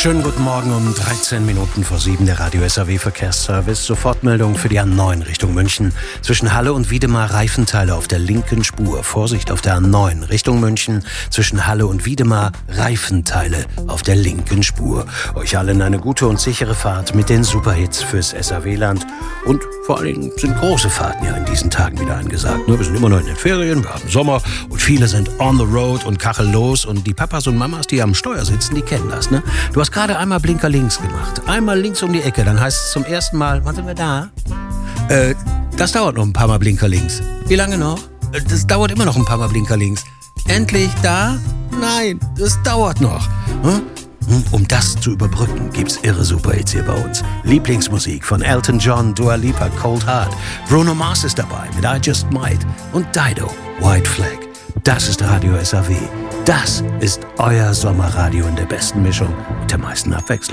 Schönen guten Morgen um 13 Minuten vor 7 der Radio SAW Verkehrsservice. Sofortmeldung für die A9 Richtung München. Zwischen Halle und Wiedemar Reifenteile auf der linken Spur. Vorsicht auf der A9 Richtung München. Zwischen Halle und Wiedemar Reifenteile auf der linken Spur. Euch allen eine gute und sichere Fahrt mit den Superhits fürs SAW-Land. Und vor allen Dingen sind große Fahrten ja in diesen Tagen wieder angesagt. Wir sind immer noch in den Ferien, wir haben Sommer und viele sind on the road und Kachel los. Und die Papas und Mamas, die am Steuer sitzen, die kennen das, ne? Du hast gerade einmal Blinker links gemacht. Einmal links um die Ecke, dann heißt es zum ersten Mal, wann sind wir da? Das dauert noch ein paar Mal Blinker links. Wie lange noch? Das dauert immer noch ein paar Mal Blinker links. Endlich da? Nein, das dauert noch. Um das zu überbrücken, gibt's irre Superhits hier bei uns. Lieblingsmusik von Elton John, Dua Lipa, Cold Heart. Bruno Mars ist dabei mit I Just Might und Dido, White Flag. Das ist Radio SAW. Das ist euer Sommerradio in der besten Mischung und der meisten Abwechslung.